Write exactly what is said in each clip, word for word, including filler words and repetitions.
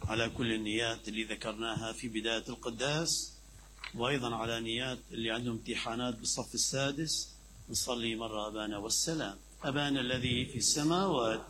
على كل النيات اللي ذكرناها في بداية القداس، وأيضا على نيات اللي عندهم امتحانات بالصف السادس. نصلي مرة أبانا والسلام. أبانا الذي في السماوات،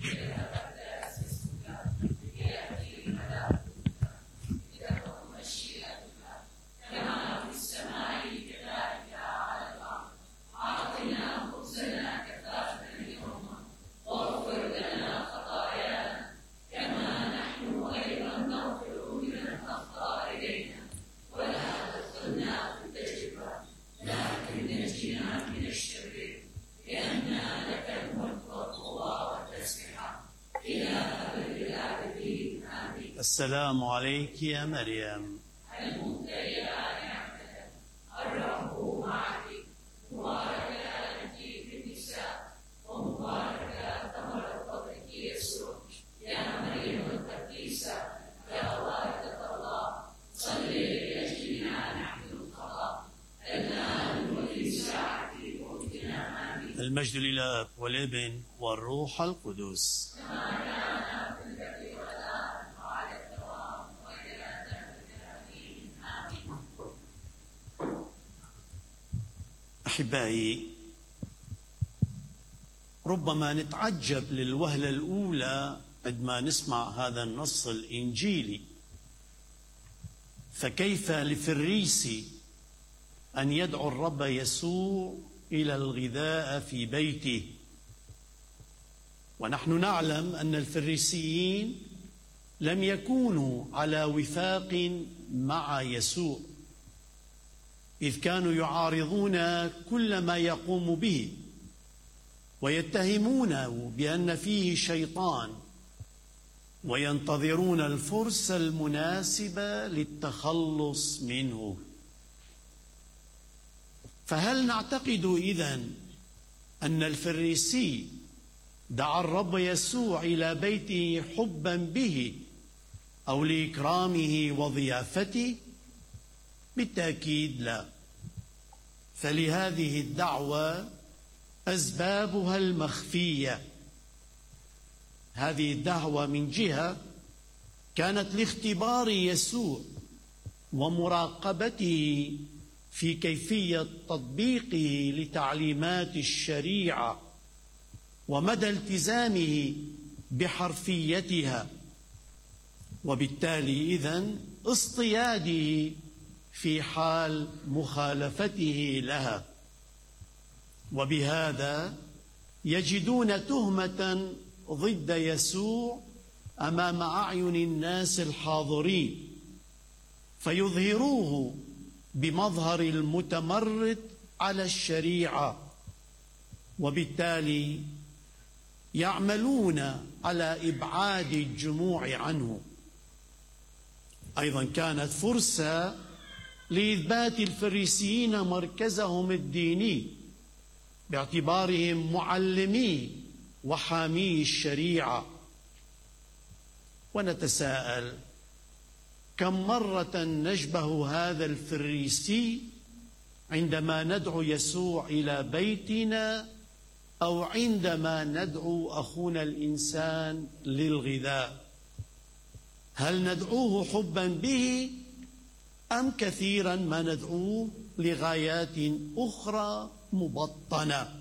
السلام عليك يا مريم. الممتلئة نعمة، الرب معك، مباركة أنت في النساء، ومباركة ثمرة بطنك يسوع. يا مريم القديسة، يا والدة الله، صلي لأجلنا نحن الخطاة، الآن وفي ساعة موتنا. آمين. المجد لله والابن والروح القدس. أحبائي، ربما نتعجب للوهلة الأولى عندما نسمع هذا النص الإنجيلي، فكيف لفريسي أن يدعو الرب يسوع إلى الغذاء في بيته؟ ونحن نعلم أن الفريسيين لم يكونوا على وفاق مع يسوع، إذ كانوا يعارضون كل ما يقوم به ويتهمونه بأن فيه شيطان، وينتظرون الفرصة المناسبة للتخلص منه. فهل نعتقد إذن أن الفريسي دعا الرب يسوع إلى بيته حبا به أو لإكرامه وضيافته؟ بالتأكيد لا. فلهذه الدعوة أسبابها المخفية. هذه الدعوة من جهة كانت لاختبار يسوع ومراقبته في كيفية تطبيقه لتعليمات الشريعة ومدى التزامه بحرفيتها، وبالتالي إذن اصطياده في حال مخالفته لها. وبهذا يجدون تهمة ضد يسوع أمام أعين الناس الحاضرين، فيظهروه بمظهر المتمرد على الشريعة، وبالتالي يعملون على إبعاد الجموع عنه. أيضا كانت فرصة لإثبات الفريسيين مركزهم الديني باعتبارهم معلمي وحامي الشريعة. ونتساءل، كم مرة نشبه هذا الفريسي عندما ندعو يسوع إلى بيتنا أو عندما ندعو أخونا الإنسان للغذاء؟ هل ندعوه حبا به أم كثيرا ما ندعوه لغايات أخرى مبطنة؟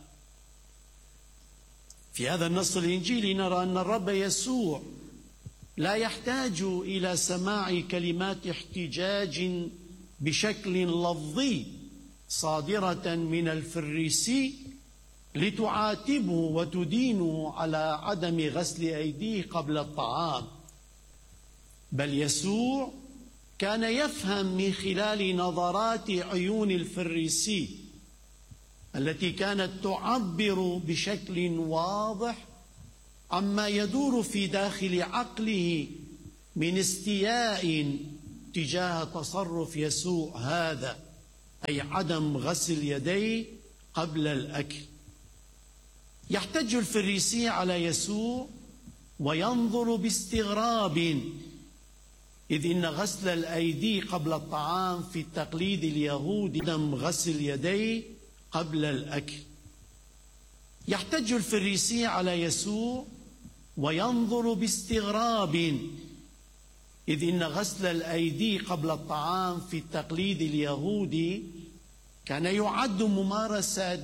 في هذا النص الإنجيلي نرى أن الرب يسوع لا يحتاج إلى سماع كلمات احتجاج بشكل لفظي صادرة من الفريسي لتعاتبه وتدينه على عدم غسل أيديه قبل الطعام، بل يسوع كان يفهم من خلال نظرات عيون الفريسي التي كانت تعبر بشكل واضح عما يدور في داخل عقله من استياء تجاه تصرف يسوع هذا، أي عدم غسل يديه قبل الأكل. يحتج الفريسي على يسوع وينظر باستغراب، إذ إن غسل الأيدي قبل الطعام في التقليد اليهودي عدم غسل يديه قبل الأكل. يحتج الفريسي على يسوع وينظر باستغراب، إذ إن غسل الأيدي قبل الطعام في التقليد اليهودي كان يعد ممارسة